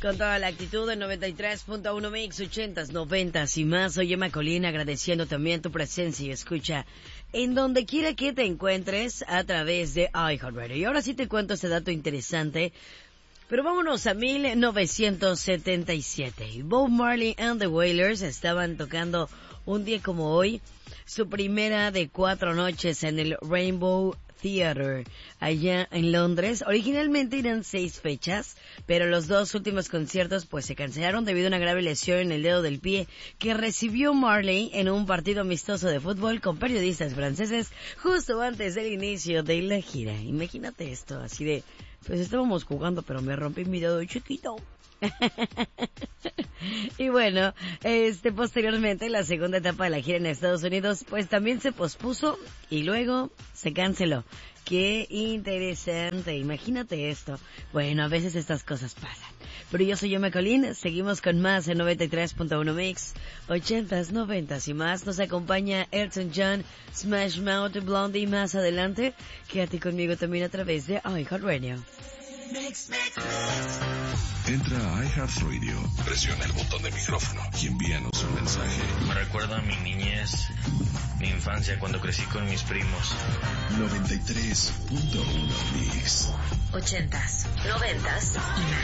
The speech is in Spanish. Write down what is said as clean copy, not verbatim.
Con toda la actitud de 93.1 Mix, 80s, 90s y más. Soy Emma Colín, agradeciendo también tu presencia y escucha en donde quiera que te encuentres a través de iHeartRadio. Y ahora sí te cuento este dato interesante, pero vámonos a 1977. Bob Marley and the Wailers estaban tocando un día como hoy su primera de 4 noches en el Rainbow Theatre, allá en Londres. Originalmente eran 6 fechas, pero los 2 últimos conciertos pues se cancelaron debido a una grave lesión en el dedo del pie que recibió Marley en un partido amistoso de fútbol con periodistas franceses justo antes del inicio de la gira. Imagínate esto, así de, pues estábamos jugando pero me rompí mi dedo chiquito. Y bueno, posteriormente la segunda etapa de la gira en Estados Unidos pues también se pospuso y luego se canceló. Qué interesante, imagínate esto. Bueno, a veces estas cosas pasan. Pero yo soy Emma Colín, seguimos con más en 93.1 Mix, 80s, 90s y más. Nos acompaña Elton John, Smash Mouth, Blondie más adelante. Quédate conmigo también a través de iHeartRadio. Entra a iHeartRadio, presiona el botón de micrófono y envíanos un mensaje. Me recuerda a mi niñez, mi infancia cuando crecí con mis primos. 93.1 Mix. 80s, 90s y más.